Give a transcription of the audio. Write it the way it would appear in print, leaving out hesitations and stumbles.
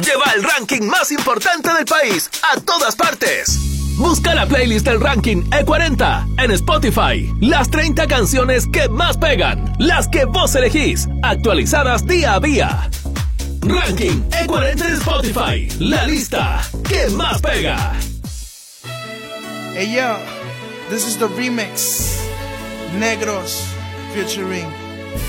lleva el ranking más importante del país a todas partes. Busca la playlist del ranking E40 en Spotify. Las 30 canciones que más pegan, las que vos elegís, actualizadas día a día. Ranking E40 en Spotify, la lista que más pega. Hey yo, this is the remix. Negros featuring